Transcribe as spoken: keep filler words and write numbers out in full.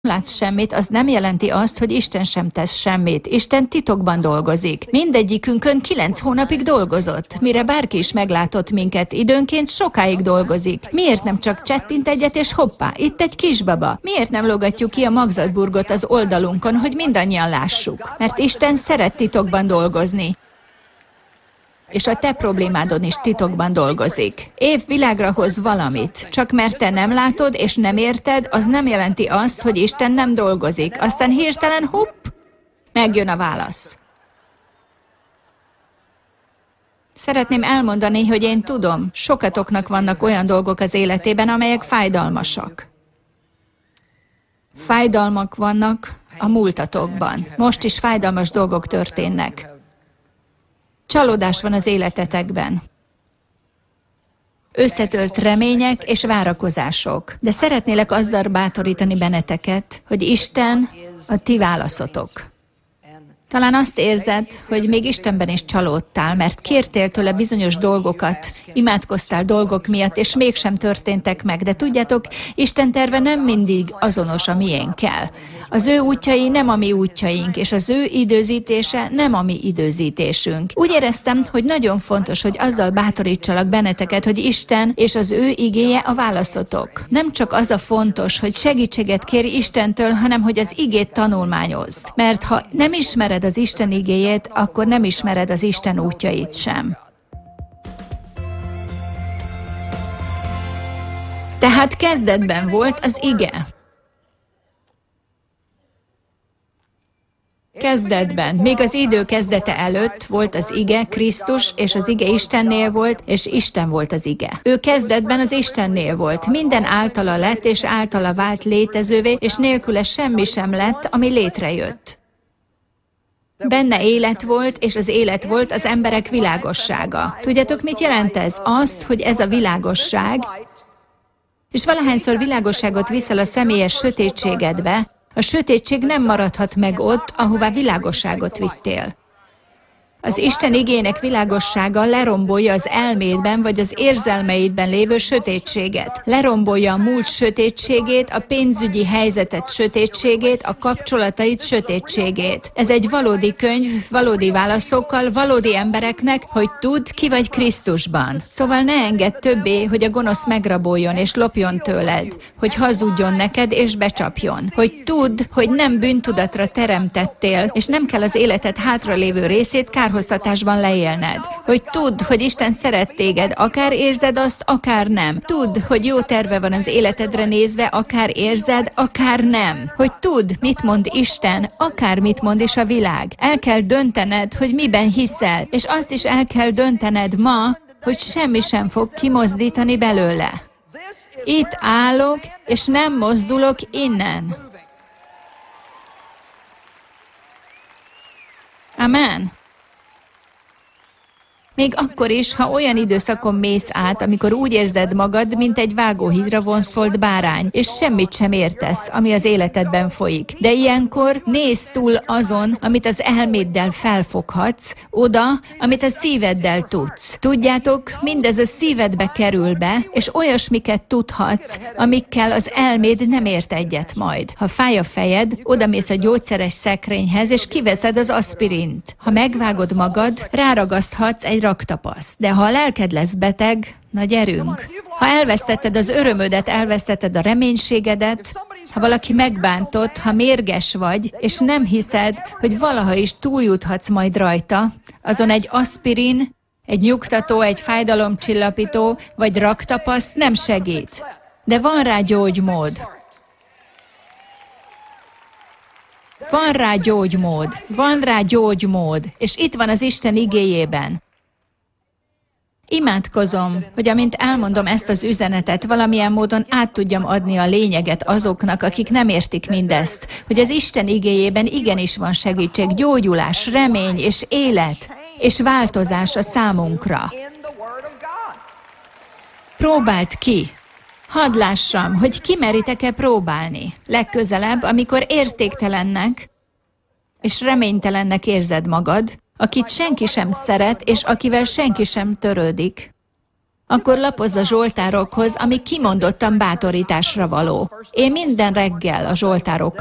látsz semmit, az nem jelenti azt, hogy Isten sem tesz semmit. Isten titokban dolgozik. Mindegyikünkön kilenc hónapig dolgozott. Mire bárki is meglátott minket, időnként sokáig dolgozik. Miért nem csak csettint egyet, és hoppá, itt egy kisbaba? Miért nem logatjuk ki a magzatburgot az oldalunkon, hogy mindannyian lássuk? Mert Isten szeret titokban dolgozni. És a te problémádon is titokban dolgozik. Év világra hoz valamit. Csak mert te nem látod és nem érted, az nem jelenti azt, hogy Isten nem dolgozik. Aztán hirtelen, hopp, megjön a válasz. Szeretném elmondani, hogy én tudom, sokatoknak vannak olyan dolgok az életében, amelyek fájdalmasak. Fájdalmak vannak a múltatokban. Most is fájdalmas dolgok történnek. Csalódás van az életetekben. Összetört remények és várakozások. De szeretnélek azzal bátorítani benneteket, hogy Isten a ti válaszotok. Talán azt érzed, hogy még Istenben is csalódtál, mert kértél tőle bizonyos dolgokat, imádkoztál dolgok miatt, és mégsem történtek meg. De tudjátok, Isten terve nem mindig azonos a miénkkel. Az ő útjai nem a mi útjaink, és az ő időzítése nem a mi időzítésünk. Úgy éreztem, hogy nagyon fontos, hogy azzal bátorítsalak benneteket, hogy Isten és az ő igéje a válaszotok. Nem csak az a fontos, hogy segítséget kérj Istentől, hanem hogy az igét tanulmányozd. Mert ha nem ismered az Isten igéjét, akkor nem ismered az Isten útjait sem. Tehát kezdetben volt az ige. Kezdetben, még az idő kezdete előtt volt az ige, Krisztus, és az ige Istennél volt, és Isten volt az ige. Ő kezdetben az Istennél volt. Minden általa lett, és általa vált létezővé, és nélküle semmi sem lett, ami létrejött. Benne élet volt, és az élet volt az emberek világossága. Tudjátok, mit jelent ez? Azt, hogy ez a világosság, és valahányszor világosságot viszel a személyes sötétségedbe, a sötétség nem maradhat meg ott, ahová világosságot vittél. Az Isten igének világossága lerombolja az elmédben vagy az érzelmeidben lévő sötétséget. Lerombolja a múlt sötétségét, a pénzügyi helyzetet sötétségét, a kapcsolataid sötétségét. Ez egy valódi könyv, valódi válaszokkal, valódi embereknek, hogy tudd, ki vagy Krisztusban. Szóval ne engedd többé, hogy a gonosz megraboljon és lopjon tőled, hogy hazudjon neked és becsapjon. Hogy tudd, hogy nem bűntudatra teremtettél, és nem kell az életed hátralévő részét kárhoztatásban leélned. Hogy tudd, hogy Isten szeret téged, akár érzed azt, akár nem. Tudd, hogy jó terve van az életedre nézve, akár érzed, akár nem. Hogy tudd, mit mond Isten, akár mit mond is a világ. El kell döntened, hogy miben hiszel, és azt is el kell döntened ma, hogy semmi sem fog kimozdítani belőle. Itt állok, és nem mozdulok innen. Amen. Még akkor is, ha olyan időszakon mész át, amikor úgy érzed magad, mint egy vágóhídra vonszolt bárány, és semmit sem értesz, ami az életedben folyik. De ilyenkor nézz túl azon, amit az elméddel felfoghatsz, oda, amit a szíveddel tudsz. Tudjátok, mindez a szívedbe kerül be, és olyasmiket tudhatsz, amikkel az elméd nem ért egyet majd. Ha fáj a fejed, odamész a gyógyszeres szekrényhez, és kiveszed az aspirint. Ha megvágod magad, ráragaszthatsz egy raktapaszt. De ha a lelked lesz beteg, na gyerünk. Ha elvesztetted az örömödet, elvesztetted a reménységedet, ha valaki megbántott, ha mérges vagy, és nem hiszed, hogy valaha is túljuthatsz majd rajta, azon egy aspirin, egy nyugtató, egy fájdalomcsillapító, vagy raktapasz nem segít. De van rá gyógymód. Van rá gyógymód. Van rá gyógymód. És itt van az Isten igéjében. Imádkozom, hogy amint elmondom ezt az üzenetet, valamilyen módon át tudjam adni a lényeget azoknak, akik nem értik mindezt, hogy az Isten igéjében igenis van segítség, gyógyulás, remény és élet, és változás a számunkra. Próbáld ki! Hadd lássam, hogy kimeritek-e próbálni. Legközelebb, amikor értéktelennek és reménytelennek érzed magad, akit senki sem szeret, és akivel senki sem törődik. akkor lapozz a zsoltárokhoz, ami kimondottan bátorításra való. Én minden reggel a zsoltárokkal